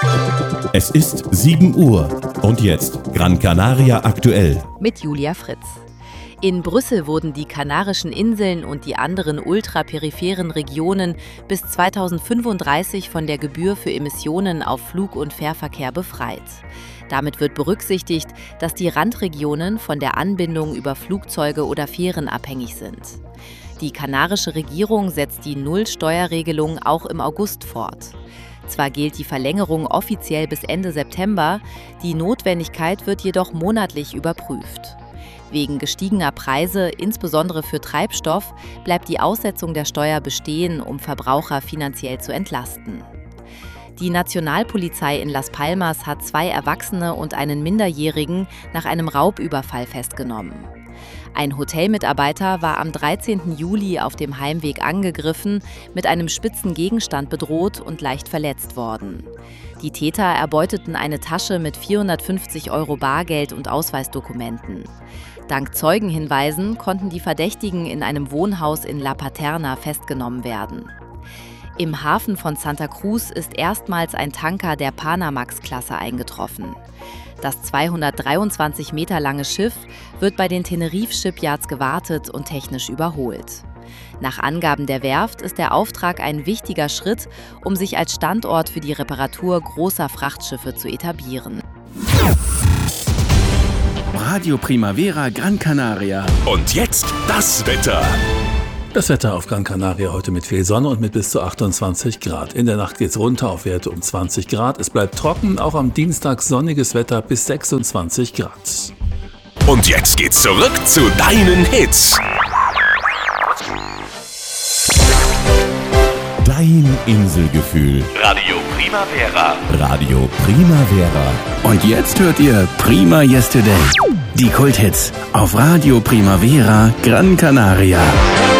Es ist 7 Uhr und jetzt Gran Canaria aktuell. Mit Julia Fritz. In Brüssel wurden die Kanarischen Inseln und die anderen ultraperipheren Regionen bis 2035 von der Gebühr für Emissionen auf Flug- und Fährverkehr befreit. Damit wird berücksichtigt, dass die Randregionen von der Anbindung über Flugzeuge oder Fähren abhängig sind. Die kanarische Regierung setzt die Null-Steuerregelung auch im August fort. Zwar gilt die Verlängerung offiziell bis Ende September, die Notwendigkeit wird jedoch monatlich überprüft. Wegen gestiegener Preise, insbesondere für Treibstoff, bleibt die Aussetzung der Steuer bestehen, um Verbraucher finanziell zu entlasten. Die Nationalpolizei in Las Palmas hat 2 Erwachsene und einen Minderjährigen nach einem Raubüberfall festgenommen. Ein Hotelmitarbeiter war am 13. Juli auf dem Heimweg angegriffen, mit einem spitzen Gegenstand bedroht und leicht verletzt worden. Die Täter erbeuteten eine Tasche mit 450 € Bargeld und Ausweisdokumenten. Dank Zeugenhinweisen konnten die Verdächtigen in einem Wohnhaus in La Paterna festgenommen werden. Im Hafen von Santa Cruz ist erstmals ein Tanker der Panamax-Klasse eingetroffen. Das 223 Meter lange Schiff wird bei den Tenerife Shipyards gewartet und technisch überholt. Nach Angaben der Werft ist der Auftrag ein wichtiger Schritt, um sich als Standort für die Reparatur großer Frachtschiffe zu etablieren. Radio Primavera Gran Canaria. Und jetzt das Wetter. Das Wetter auf Gran Canaria heute mit viel Sonne und mit bis zu 28 Grad. In der Nacht geht's runter auf Werte um 20 Grad. Es bleibt trocken, auch am Dienstag sonniges Wetter bis 26 Grad. Und jetzt geht's zurück zu deinen Hits. Dein Inselgefühl. Radio Primavera. Radio Primavera. Und jetzt hört ihr Prima Yesterday. Die Kulthits auf Radio Primavera Gran Canaria.